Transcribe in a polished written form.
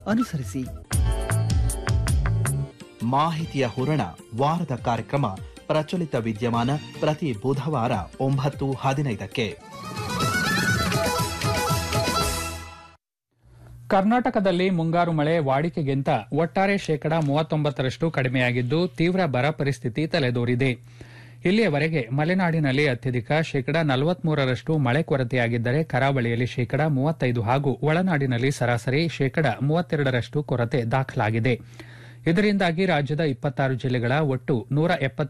ಅನುಸರಿಸಿ. ಮಾಹಿತಿಯ ಹೂರಣ ವಾರದ ಕಾರ್ಯಕ್ರಮ ಪ್ರಚಲಿತ ವಿದ್ಯಮಾನ ಪ್ರತಿ ಬುಧವಾರ 9:15ಕ್ಕೆ. ಕರ್ನಾಟಕದಲ್ಲಿ ಮುಂಗಾರು ಮಳೆ ವಾಡಿಕೆಗಿಂತ ಒಟ್ಟಾರೆ 39% ಕಡಿಮೆಯಾಗಿದ್ದು ತೀವ್ರ ಬರ ಪರಿಸ್ಥಿತಿ ತಲೆದೋರಿದೆ. ಇಲ್ಲಿಯವರೆಗೆ ಮಲೆನಾಡಿನಲ್ಲಿ ಅತ್ಯಧಿಕ 43% ಮಳೆ ಕೊರತೆಯಾಗಿದ್ದರೆ ಕರಾವಳಿಯಲ್ಲಿ 35% ಹಾಗೂ ಒಳನಾಡಿನಲ್ಲಿ ಸರಾಸರಿ 32% ಕೊರತೆ ದಾಖಲಾಗಿದೆ. ಇದರಿಂದಾಗಿ ರಾಜ್ಯದ 26 ಜಿಲ್ಲೆಗಳ ಒಟ್ಟು 170